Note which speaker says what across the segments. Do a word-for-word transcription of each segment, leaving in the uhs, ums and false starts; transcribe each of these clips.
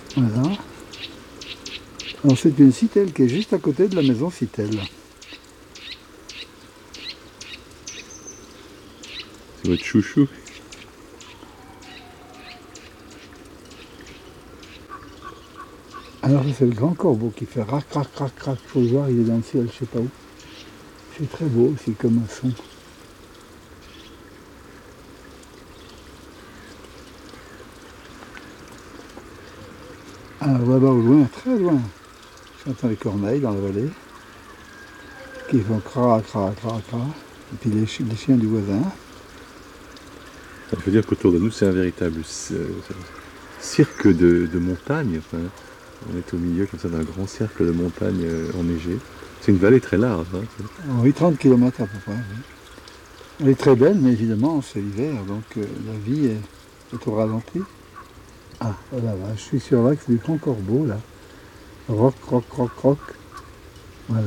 Speaker 1: Voilà. Alors c'est une citelle qui est juste à côté de la maison citelle.
Speaker 2: C'est votre chouchou.
Speaker 1: Alors c'est le grand corbeau qui fait rac, rac, rac, rac. Faut le voir, il est dans le ciel, je sais pas où. C'est très beau aussi comme son. Alors là-bas au loin, très loin, j'entends les corneilles dans la vallée qui font cra, cra, cra, cra. Et puis les, chi les chiens du voisin.
Speaker 2: Il faut dire qu'autour de nous, c'est un véritable cirque de, de montagne. Enfin, on est au milieu comme ça d'un grand cercle de montagnes enneigées. C'est une vallée très large. Hein.
Speaker 1: Oui, trente kilomètres à peu près. Oui. Elle est très belle, mais évidemment, c'est l'hiver, donc euh, la vie est, est au ralenti. Ah, voilà, là, je suis sur l'axe du Grand Corbeau, là. Roc, roc, roc, roc. Voilà.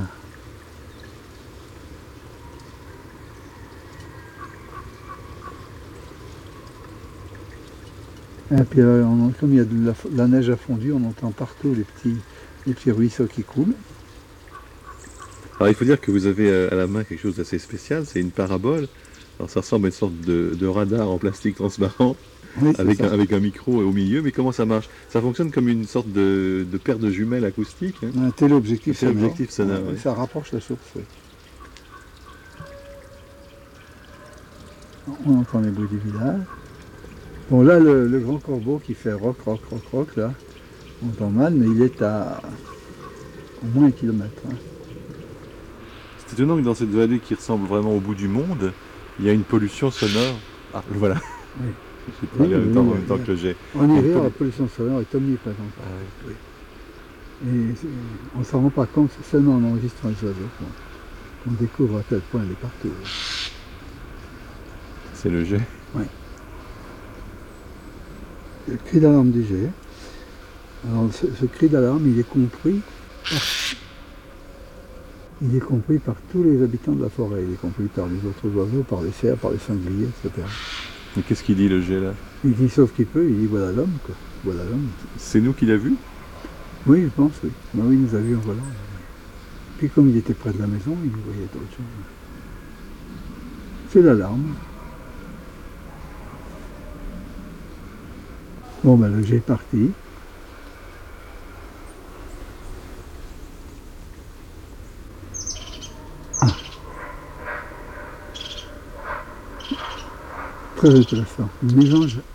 Speaker 1: Et puis, euh, on, comme il y a de la, la neige a fondu, on entend partout les petits, les petits ruisseaux qui coulent.
Speaker 2: Alors, il faut dire que vous avez à la main quelque chose d'assez spécial, c'est une parabole. Alors, ça ressemble à une sorte de, de radar en plastique transparent.
Speaker 1: Oui,
Speaker 2: avec,
Speaker 1: ça.
Speaker 2: un, avec un micro au milieu, mais comment ça marche? Ça fonctionne comme une sorte de, de paire de jumelles acoustiques. Hein.
Speaker 1: Un téléobjectif sonore.
Speaker 2: Téléobjectif sonore,
Speaker 1: Ouais,
Speaker 2: oui.
Speaker 1: Ça rapproche la source, oui. On entend les bruits du village. Bon, là, le, le grand corbeau qui fait roc, roc, roc, roc, là, on entend mal, mais il est à au moins un kilomètre. Hein.
Speaker 2: C'est étonnant que dans cette vallée qui ressemble vraiment au bout du monde, il y a une pollution sonore. Ah, le voilà.
Speaker 1: Oui.
Speaker 2: J'ai parlé
Speaker 1: Oui,
Speaker 2: en même
Speaker 1: oui,
Speaker 2: temps,
Speaker 1: oui,
Speaker 2: en même temps
Speaker 1: oui.
Speaker 2: que le jet.
Speaker 1: En hiver, la pollution sonore est omniprésente.
Speaker 2: Ah, oui.
Speaker 1: Et on ne s'en rend pas compte, c'est seulement en enregistrant les oiseaux qu'on découvre à quel point elle est partout.
Speaker 2: C'est le jet.
Speaker 1: Oui. Le cri d'alarme du jet. Alors ce, ce cri d'alarme, il est compris par, il est compris par tous les habitants de la forêt. Il est compris par les autres oiseaux, par les cerfs, par les sangliers, et cetera.
Speaker 2: Mais qu'est-ce qu'il dit le jet là?
Speaker 1: Il dit sauf qu'il peut, il dit voilà l'homme, quoi. Voilà l'homme.
Speaker 2: C'est nous qui l'a vu?
Speaker 1: Oui, je pense, oui. Ben oui, il nous a vus en volant. Puis comme il était près de la maison, il voyait autre chose. C'est l'alarme. Bon, ben le jet est parti. Ah. Très intéressant. Mélange